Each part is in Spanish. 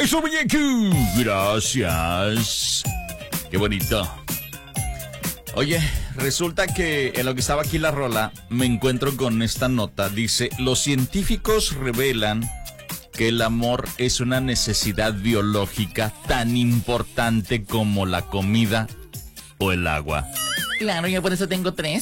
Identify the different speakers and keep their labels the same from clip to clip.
Speaker 1: eso, muñeco. Gracias. Qué bonito. Oye, resulta que en lo que estaba aquí la rola, me encuentro con esta nota. Dice, los científicos revelan que el amor es una necesidad biológica tan importante como la comida o el agua.
Speaker 2: Claro, yo por eso tengo 3.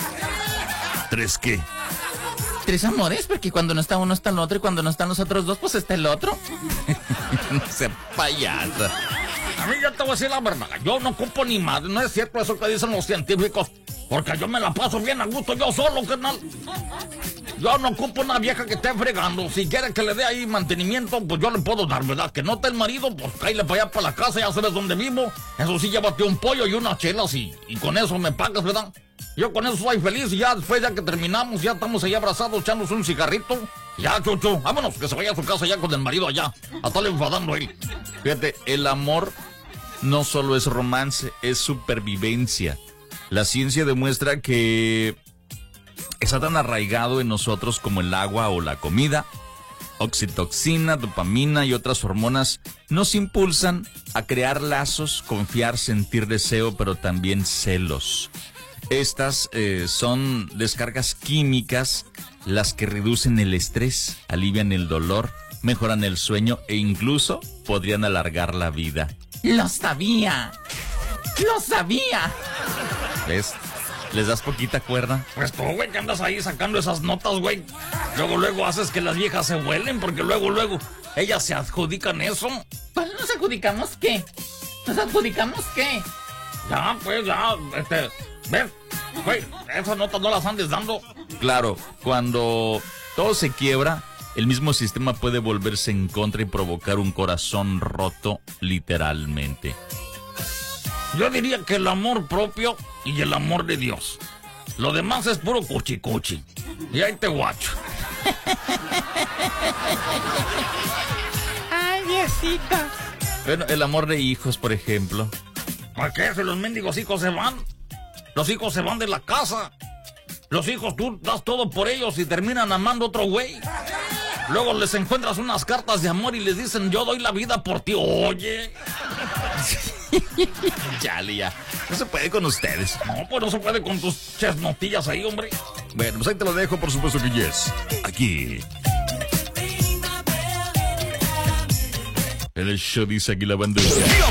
Speaker 1: ¿3 qué?
Speaker 2: 3 amores, porque cuando no está uno está el otro y cuando no están los otros 2, pues está el otro.
Speaker 1: No sé, payasa.
Speaker 3: A mí ya te voy a decir la verdad, yo no ocupo ni madre, no es cierto eso que dicen los científicos, porque yo me la paso bien a gusto yo solo, carnal. Yo no ocupo una vieja que esté fregando, si quiere que le dé ahí mantenimiento, pues yo le puedo dar, ¿verdad? Que no esté el marido, pues cállale para allá para la casa, ya sabes dónde vivo, eso sí, llévate un pollo y unas chelas y con eso me pagas, ¿verdad? Yo con eso soy feliz y ya después ya que terminamos, ya estamos ahí abrazados, echándonos un cigarrito, ya chuchu, vámonos, que se vaya a su casa ya con el marido allá, a estarle enfadando él.
Speaker 1: Fíjate, el amor no solo es romance, es supervivencia. La ciencia demuestra que está tan arraigado en nosotros como el agua o la comida. Oxitoxina, dopamina y otras hormonas nos impulsan a crear lazos, confiar, sentir deseo, pero también celos. Estas son descargas químicas las que reducen el estrés, alivian el dolor, mejoran el sueño e incluso podrían alargar la vida.
Speaker 2: ¡Lo sabía! ¡Lo sabía!
Speaker 1: ¿Ves? ¿Les das poquita cuerda?
Speaker 3: Pues tú, güey, que andas ahí sacando esas notas, güey. Luego haces que las viejas se vuelen, porque luego ellas se adjudican eso.
Speaker 2: ¿Cuál nos adjudicamos qué? ¿Nos adjudicamos qué?
Speaker 3: Ya, pues, ya, ven, güey, esas notas no las andes dando.
Speaker 1: Claro, cuando todo se quiebra, el mismo sistema puede volverse en contra y provocar un corazón roto, literalmente.
Speaker 3: Yo diría que el amor propio y el amor de Dios. Lo demás es puro cuchicuchi. Y ahí te guacho.
Speaker 2: ¡Ay, viejita!
Speaker 1: Bueno, el amor de hijos, por ejemplo.
Speaker 3: ¿Para qué? Si los mendigos hijos se van. Los hijos se van de la casa. Los hijos tú das todo por ellos y terminan amando a otro güey. Luego les encuentras unas cartas de amor y les dicen, yo doy la vida por ti. Oye.
Speaker 1: Chale, ya. No se puede con ustedes.
Speaker 3: No, pues no se puede con tus chesnotillas ahí, hombre.
Speaker 1: Bueno, pues ahí te lo dejo, por supuesto que yes. Aquí. En el show dice aquí la bandera.